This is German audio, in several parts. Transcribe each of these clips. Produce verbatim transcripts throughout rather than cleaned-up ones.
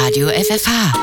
Radio F F H.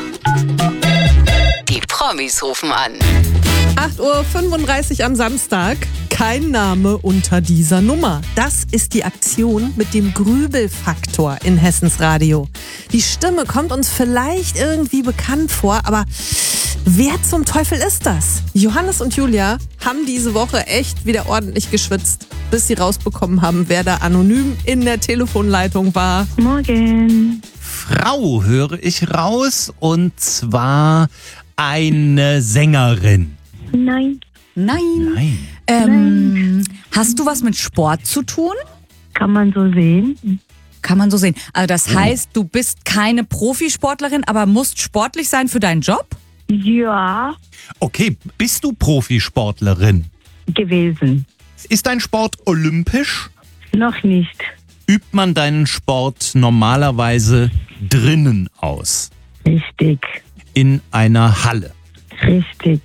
Die Promis rufen an. acht Uhr fünfunddreißig am Samstag. Kein Name unter dieser Nummer. Das ist die Aktion mit dem Grübelfaktor in Hessens Radio. Die Stimme kommt uns vielleicht irgendwie bekannt vor, aber wer zum Teufel ist das? Johannes und Julia haben diese Woche echt wieder ordentlich geschwitzt, bis sie rausbekommen haben, wer da anonym in der Telefonleitung war. Morgen. Frau höre ich raus, und zwar eine Sängerin. Nein, Nein. Nein. Ähm, hast du was mit Sport zu tun? kann man so sehen. Kann man so sehen. Also das heißt, du bist keine Profisportlerin, aber musst sportlich sein für deinen Job? Ja, Okay, bist du Profisportlerin? gewesen. Ist dein Sport olympisch? Noch nicht. Übt man deinen Sport normalerweise drinnen aus? Richtig. In einer Halle? Richtig.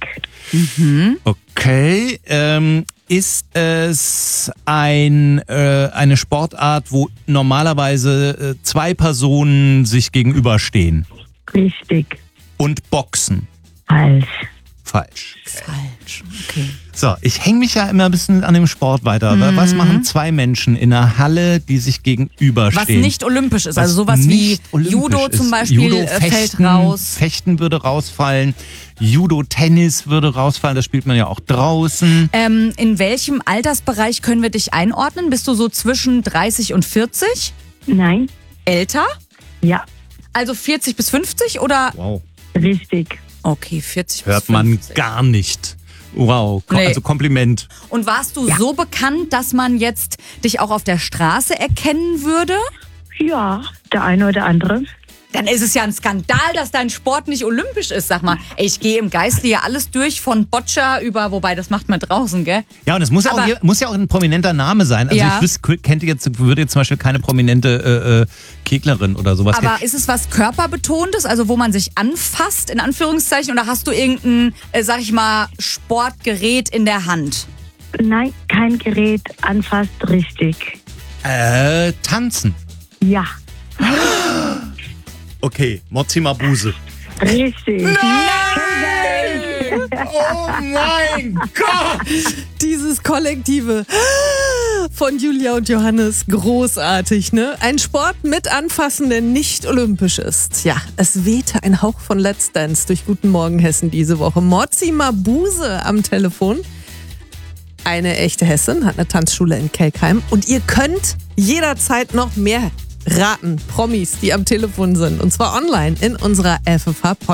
Okay, ähm, ist es ein, äh, eine Sportart, wo normalerweise äh, zwei Personen sich gegenüberstehen Richtig. und boxen? Falsch. Falsch. Falsch. Okay. So, ich hänge mich ja immer ein bisschen an dem Sport weiter. Aber was machen zwei Menschen in einer Halle, die sich Was gegenüberstehen? nicht olympisch ist, Was also sowas wie nicht olympisch Judo ist. zum Beispiel Judo, äh, fällt Fechten, raus. Fechten würde rausfallen. Judo, Tennis würde rausfallen. Das spielt man ja auch draußen. Ähm, in welchem Altersbereich können wir dich einordnen? Bist du so zwischen dreißig und vierzig? Nein. Älter? Ja. Also vierzig bis fünfzig oder? Wow. Richtig. Okay, vierzig Hört bis man fünfzig. gar nicht. Wow, Ko- Nee. also Kompliment. Und warst du so bekannt, dass man jetzt dich auch auf der Straße erkennen würde? Ja, der eine oder andere. Dann ist es ja ein Skandal, dass dein Sport nicht olympisch ist. Sag mal, ey, ich gehe im Geiste ja alles durch, von Boccia über, wobei das macht man draußen, gell? Ja, und es muss ja, auch, Aber- hier- muss ja auch ein prominenter Name sein. Also Ja. ich wüsste, kennt ihr jetzt, würde jetzt zum Beispiel keine prominente äh, äh, Keglerin oder sowas. Aber ist es was körperbetontes, also wo man sich anfasst, in Anführungszeichen, oder hast du irgendein, äh, sag ich mal, Sportgerät in der Hand? Nein, kein Gerät anfasst. Richtig. Äh, tanzen. Ja. Okay, Mozzi Mabuse. Richtig. Oh mein Gott! Dieses Kollektive von Julia und Johannes, großartig, ne? Ein Sport mit Anfassen, der nicht olympisch ist. Ja, es wehte ein Hauch von Let's Dance durch Guten Morgen Hessen diese Woche. Mozzi Mabuse am Telefon. Eine echte Hessin, hat eine Tanzschule in Kelkheim. Und ihr könnt jederzeit noch mehr raten. Promis, die am Telefon sind. Und zwar online in unserer F F H Podcast.